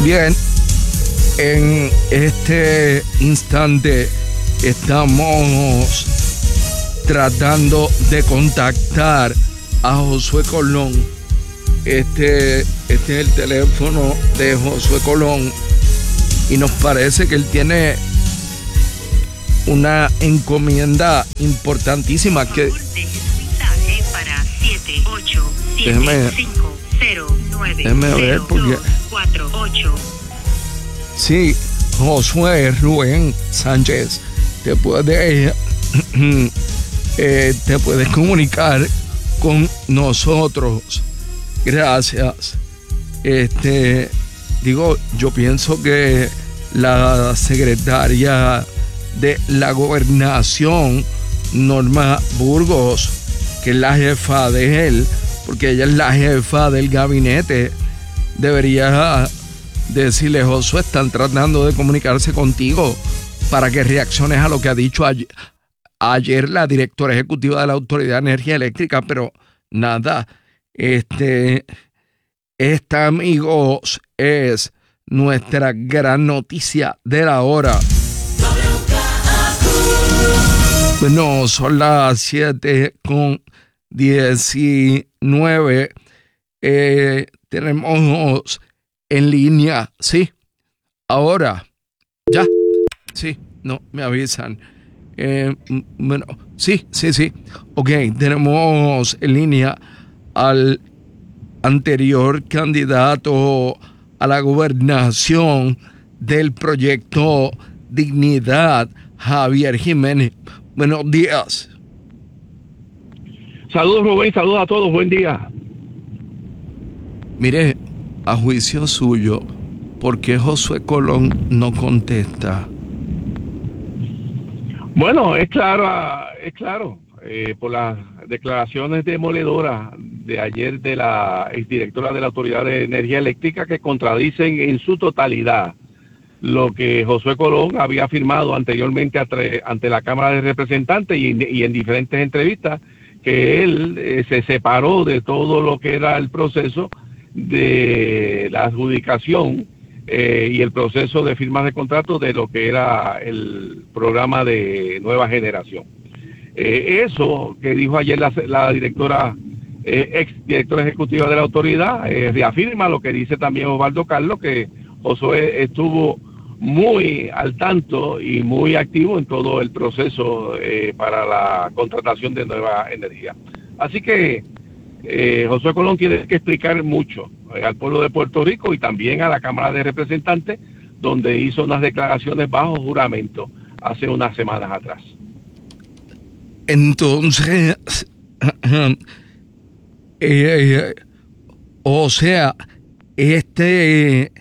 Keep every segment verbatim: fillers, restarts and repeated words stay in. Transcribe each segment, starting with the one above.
Bien, en este instante estamos tratando de contactar a Josué Colón. Este, este es el teléfono de Josué Colón y nos parece que él tiene una encomienda importantísima que... Déjeme, déjeme ver porque... Sí, Josué Rubén Sánchez, te puede, eh, te puedes comunicar con nosotros. Gracias. Este, digo, yo pienso que la secretaria de la Gobernación, Norma Burgos, que es la jefa de él, porque ella es la jefa del gabinete, debería decirle: Josué, están tratando de comunicarse contigo para que reacciones a lo que ha dicho ayer, ayer la directora ejecutiva de la Autoridad de Energía Eléctrica, pero nada. Este, esta, amigos, es nuestra gran noticia de la hora. Bueno, son las siete con diecinueve. Eh, tenemos en línea, sí, ahora, ya, sí, no, me avisan. Eh, bueno, sí, sí, sí. Ok, tenemos en línea al anterior candidato a la gobernación del proyecto Dignidad, Javier Jiménez. Buenos días. Saludos, Rubén, saludos a todos, buen día. Mire, a juicio suyo, ¿por qué Josué Colón no contesta? Bueno, es claro, es claro, eh, por las declaraciones demoledoras de ayer de la exdirectora de la Autoridad de Energía Eléctrica, que contradicen en su totalidad lo que Josué Colón había afirmado anteriormente ante, ante la Cámara de Representantes y, y en diferentes entrevistas, que él eh, se separó de todo lo que era el proceso de la adjudicación eh, y el proceso de firmas de contratos de lo que era el programa de nueva generación. Eh, eso que dijo ayer la, la directora, eh, ex directora ejecutiva de la autoridad, eh, reafirma lo que dice también Osvaldo Carlos, que Josué estuvo muy al tanto y muy activo en todo el proceso eh, para la contratación de nueva energía. Así que eh, Josué Colón tiene que explicar mucho eh, al pueblo de Puerto Rico y también a la Cámara de Representantes, donde hizo unas declaraciones bajo juramento hace unas semanas atrás. Entonces, eh, eh, o sea, este...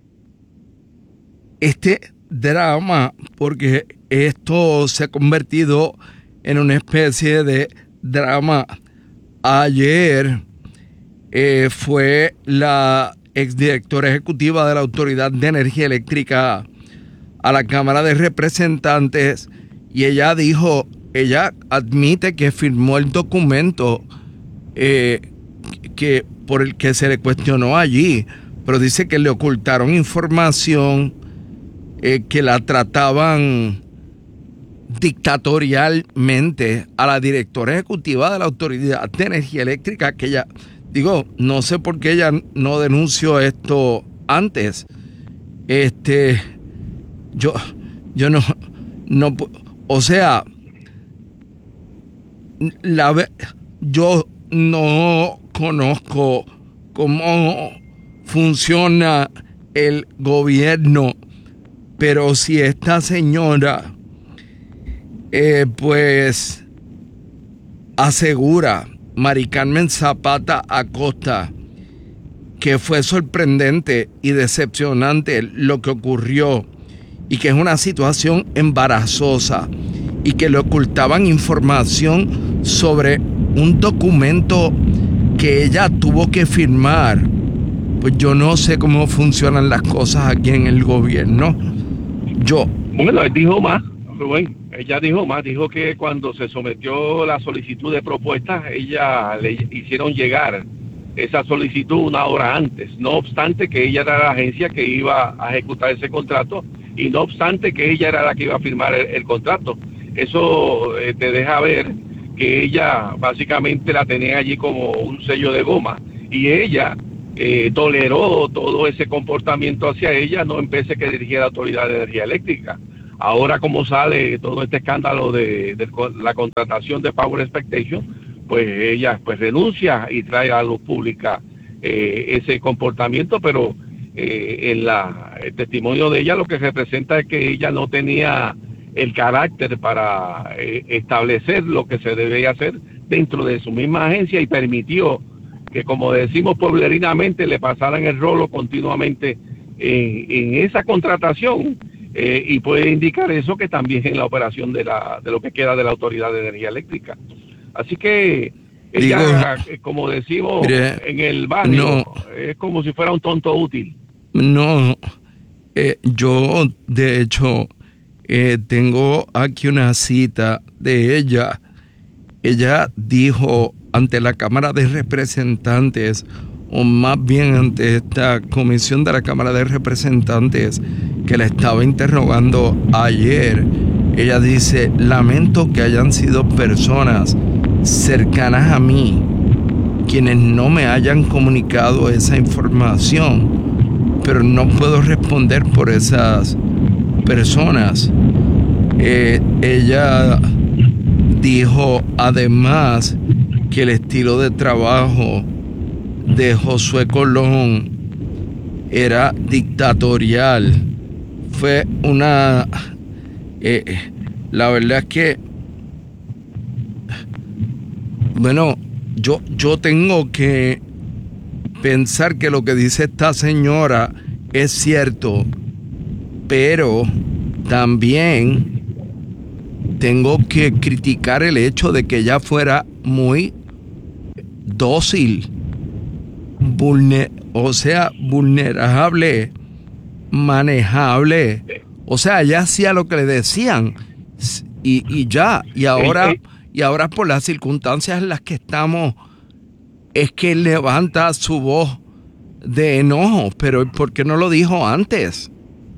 Este drama, porque esto se ha convertido en una especie de drama. Ayer eh, fue la exdirectora ejecutiva de la Autoridad de Energía Eléctrica a la Cámara de Representantes y ella dijo, ella admite que firmó el documento eh, que, por el que se le cuestionó allí, pero dice que le ocultaron información, Eh, que la trataban dictatorialmente a la directora ejecutiva de la Autoridad de Energía Eléctrica, que ella, digo, no sé por qué ella no denunció esto antes. Este, yo, yo no, no, o sea, la, yo no conozco cómo funciona el gobierno. Pero si esta señora, eh, pues, asegura, Mari Carmen Zapata Acosta, que fue sorprendente y decepcionante lo que ocurrió y que es una situación embarazosa y que le ocultaban información sobre un documento que ella tuvo que firmar, pues yo no sé cómo funcionan las cosas aquí en el gobierno. Yo. Bueno, él dijo más, Rubén, ella dijo más, dijo que cuando se sometió la solicitud de propuestas, ella le hicieron llegar esa solicitud una hora antes, no obstante que ella era la agencia que iba a ejecutar ese contrato y no obstante que ella era la que iba a firmar el, el contrato. Eso eh, te deja ver que ella básicamente la tenía allí como un sello de goma y ella eh, toleró todo ese comportamiento hacia ella, no empecé que dirigía la Autoridad de Energía Eléctrica. Ahora como sale todo este escándalo de, de la contratación de Power Expectation, pues ella pues renuncia y trae a luz pública eh, ese comportamiento, pero eh, en la, el testimonio de ella lo que representa es que ella no tenía el carácter para eh, establecer lo que se debía hacer dentro de su misma agencia y permitió que, como decimos pueblerinamente, le pasaran el rolo continuamente en, en esa contratación. Eh, y puede indicar eso que también en la operación de la de lo que queda de la Autoridad de Energía Eléctrica. Así que ella, Digo, como decimos mire, en el barrio, no, es como si fuera un tonto útil. No, eh, yo de hecho eh, tengo aquí una cita de ella. Ella dijo ante la Cámara de Representantes, o más bien ante esta comisión de la Cámara de Representantes que la estaba interrogando ayer, ella dice: lamento que hayan sido personas cercanas a mí quienes no me hayan comunicado esa información, pero no puedo responder por esas personas. Eh, ella dijo además que el estilo de trabajo de Josué Colón era dictatorial. Fue una... Eh, la verdad es que... Bueno, yo, yo tengo que pensar que lo que dice esta señora es cierto, pero también tengo que criticar el hecho de que ella fuera muy dócil, vulner, o sea, vulnerable, manejable. O sea, ella hacía lo que le decían y, y ya, y ahora, y ahora por las circunstancias en las que estamos es que levanta su voz de enojo. Pero ¿por qué no lo dijo antes?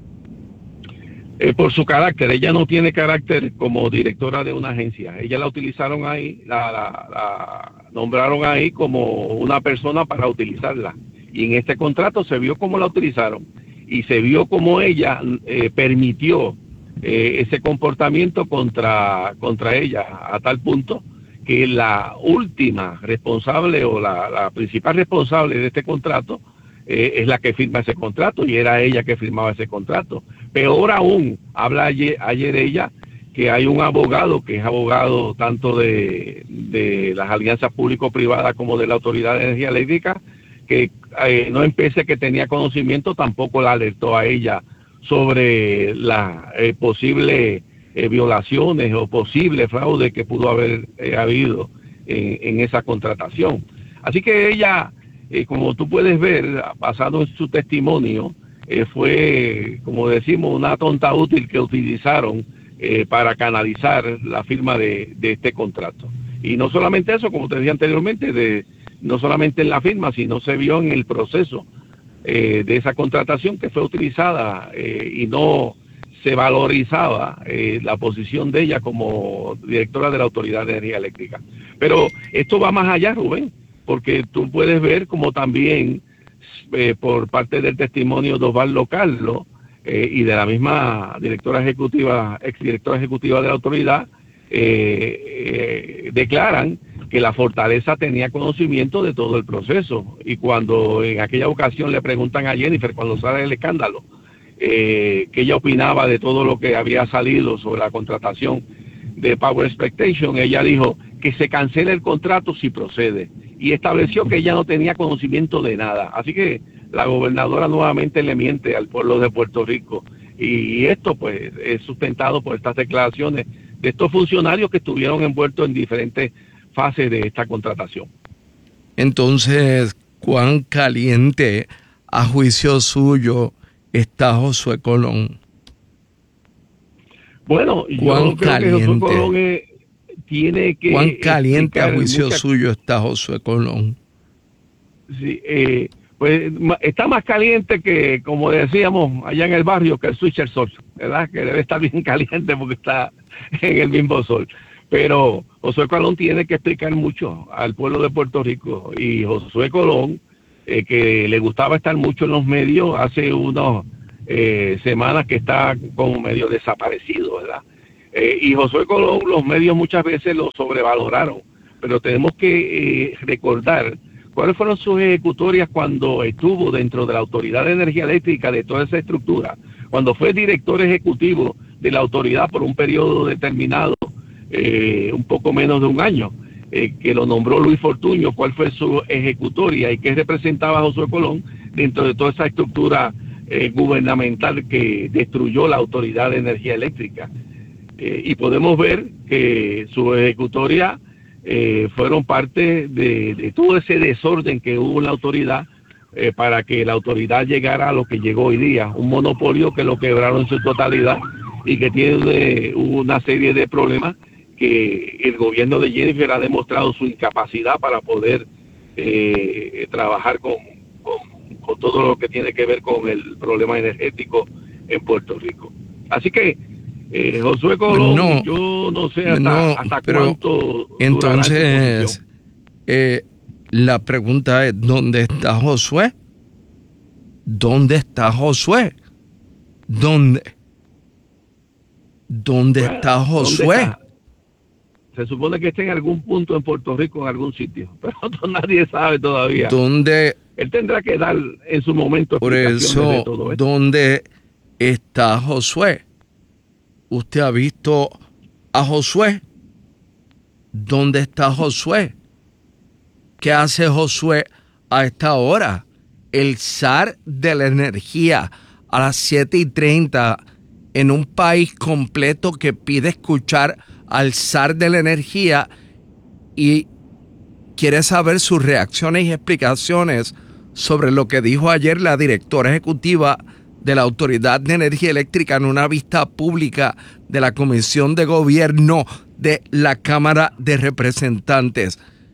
Eh, por su carácter. Ella no tiene carácter como directora de una agencia. Ella la utilizaron ahí, la, la, la nombraron ahí como una persona para utilizarla. Y en este contrato se vio cómo la utilizaron. Y se vio cómo ella eh, permitió eh, ese comportamiento contra, contra ella, a tal punto que la última responsable o la, la principal responsable de este contrato eh, es la que firma ese contrato, y era ella que firmaba ese contrato. Peor aún, habla ayer, ayer ella que hay un abogado que es abogado tanto de, de las alianzas público-privadas como de la Autoridad de Energía Eléctrica, que eh, no empecé que tenía conocimiento, tampoco la alertó a ella sobre las eh, posibles eh, violaciones o posible fraude que pudo haber eh, habido en, en esa contratación. Así que ella, eh, como tú puedes ver, basado en su testimonio, eh, fue, como decimos, una tonta útil que utilizaron eh, para canalizar la firma de, de este contrato. Y no solamente eso, como te decía anteriormente, de no solamente en la firma, sino se vio en el proceso eh, de esa contratación que fue utilizada eh, y no se valorizaba eh, la posición de ella como directora de la Autoridad de Energía Eléctrica. Pero esto va más allá, Rubén, porque tú puedes ver como también eh, por parte del testimonio de Osvaldo Carlos eh, y de la misma directora ejecutiva, exdirectora ejecutiva de la autoridad, eh, eh, declaran que la Fortaleza tenía conocimiento de todo el proceso. Y cuando en aquella ocasión le preguntan a Jennifer, cuando sale el escándalo, eh, que ella opinaba de todo lo que había salido sobre la contratación de Power Expectation, ella dijo que se cancele el contrato si procede, y estableció que ella no tenía conocimiento de nada. Así que la gobernadora nuevamente le miente al pueblo de Puerto Rico, y esto pues es sustentado por estas declaraciones de estos funcionarios que estuvieron envueltos en diferentes fase de esta contratación. Entonces, ¿cuán caliente a juicio suyo está Josué Colón? Bueno, yo creo caliente? que Josué Colón es, tiene que... ¿Cuán caliente a juicio mucha... suyo está Josué Colón? sí, eh, pues está más caliente que, como decíamos allá en el barrio, que el switcher sol, ¿verdad? Que debe estar bien caliente porque está en el mismo sol. Pero Josué Colón tiene que explicar mucho al pueblo de Puerto Rico. Y Josué Colón, eh, que le gustaba estar mucho en los medios, hace unas eh, semanas que está como medio desaparecido, ¿verdad? Eh, y Josué Colón, los medios muchas veces lo sobrevaloraron. Pero tenemos que eh, recordar cuáles fueron sus ejecutorias cuando estuvo dentro de la Autoridad de Energía Eléctrica, de toda esa estructura, cuando fue director ejecutivo de la autoridad por un periodo determinado, eh, un poco menos de un año, eh, que lo nombró Luis Fortuño, cuál fue su ejecutoria y qué representaba Josué Colón dentro de toda esa estructura eh, gubernamental que destruyó la Autoridad de Energía Eléctrica. Eh, y podemos ver que su ejecutoria Eh, fueron parte de, de todo ese desorden que hubo en la autoridad eh, para que la autoridad llegara a lo que llegó hoy día, un monopolio que lo quebraron en su totalidad y que tiene una serie de problemas que el gobierno de Jennifer ha demostrado su incapacidad para poder eh, trabajar con, con, con todo lo que tiene que ver con el problema energético en Puerto Rico. Así que Eh, Josué Colón, no, yo no sé hasta, no, hasta pero cuánto. Entonces, eh, la pregunta es: ¿dónde está Josué? ¿Dónde está Josué? ¿Dónde? ¿Dónde bueno, está Josué? ¿Dónde está? Se supone que está en algún punto en Puerto Rico, en algún sitio, pero nadie sabe todavía. ¿Dónde? Él tendrá que dar en su momento por eso, de todo esto. ¿Dónde está Josué? ¿Usted ha visto a Josué? ¿Dónde está Josué? ¿Qué hace Josué a esta hora? El zar de la energía a las siete y treinta en un país completo que pide escuchar al zar de la energía y quiere saber sus reacciones y explicaciones sobre lo que dijo ayer la directora ejecutiva de la Autoridad de Energía Eléctrica en una vista pública de la Comisión de Gobierno de la Cámara de Representantes.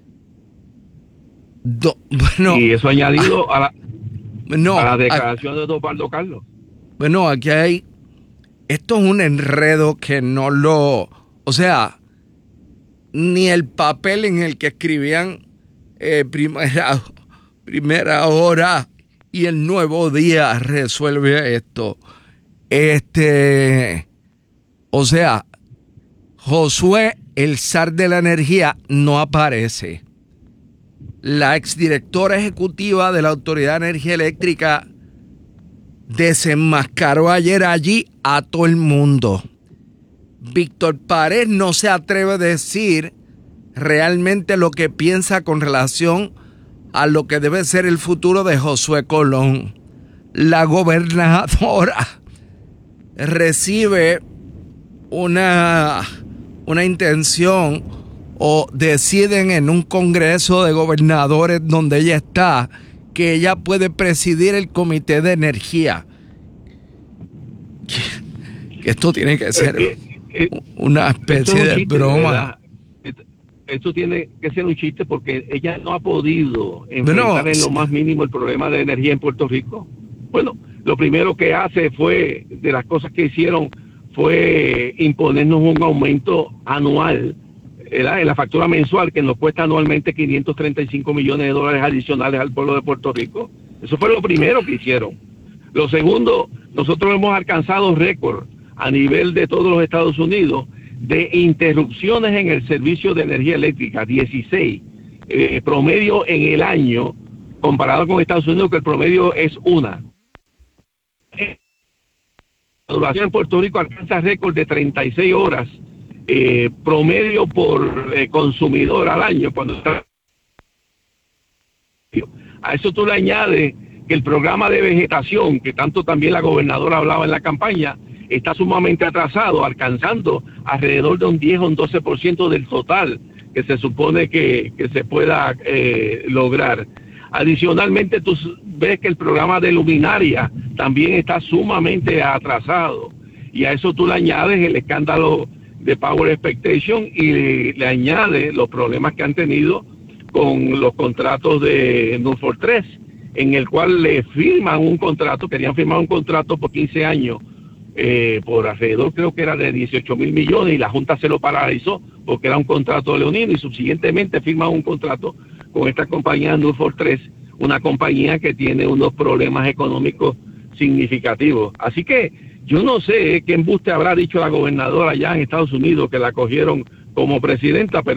Do, bueno, y eso añadido a, a, la, no, a la declaración a, de Don Osvaldo Carlos. Bueno, aquí hay... Esto es un enredo que no lo... O sea, ni el papel en el que escribían eh, primera, primera hora y el Nuevo Día resuelve esto. Este, o sea, Josué, el zar de la energía, no aparece. La exdirectora ejecutiva de la Autoridad de Energía Eléctrica desenmascaró ayer allí a todo el mundo. Víctor Párez no se atreve a decir realmente lo que piensa con relación a lo que debe ser el futuro de Josué Colón. La gobernadora recibe una, una intención o deciden en un congreso de gobernadores donde ella está que ella puede presidir el comité de energía. Esto tiene que ser una especie de broma. Esto tiene que ser un chiste porque ella no ha podido enfrentar bueno, en lo más mínimo el problema de energía en Puerto Rico. Bueno, lo primero que hace fue, de las cosas que hicieron, fue imponernos un aumento anual, ¿verdad?, en la factura mensual que nos cuesta anualmente quinientos treinta y cinco millones de dólares adicionales al pueblo de Puerto Rico. Eso fue lo primero que hicieron. Lo segundo, nosotros hemos alcanzado récord a nivel de todos los Estados Unidos de interrupciones en el servicio de energía eléctrica, dieciséis, eh, promedio en el año, comparado con Estados Unidos, que el promedio es una. La duración en Puerto Rico alcanza récord de treinta y seis horas, eh, promedio por eh, consumidor al año. Cuando está... A eso tú le añades que el programa de vegetación, que tanto también la gobernadora hablaba en la campaña, está sumamente atrasado, alcanzando alrededor de un diez o un doce por ciento del total que se supone que, que se pueda eh, lograr. Adicionalmente, tú ves que el programa de luminaria también está sumamente atrasado, y a eso tú le añades el escándalo de Power Expectation y le, le añades los problemas que han tenido con los contratos de Norfolk tres, en el cual le firman un contrato, querían firmar un contrato por quince años, eh, por alrededor creo que era de dieciocho mil millones, y la Junta se lo paralizó porque era un contrato leonino, y subsiguientemente firman un contrato con esta compañía Norfolk tres, una compañía que tiene unos problemas económicos significativos. Así que yo no sé qué embuste habrá dicho la gobernadora allá en Estados Unidos que la cogieron como presidenta, pero